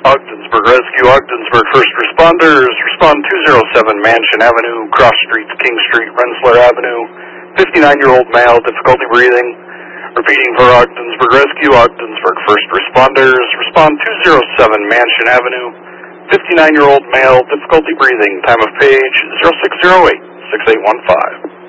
Ogdensburg Rescue, Ogdensburg First Responders, respond 207 Mansion Avenue, Cross Streets, King Street, Rensselaer Avenue, 59-year-old male, difficulty breathing. Repeating for Ogdensburg Rescue, Ogdensburg First Responders, respond 207 Mansion Avenue, 59-year-old male, difficulty breathing, time of page 0608-6815.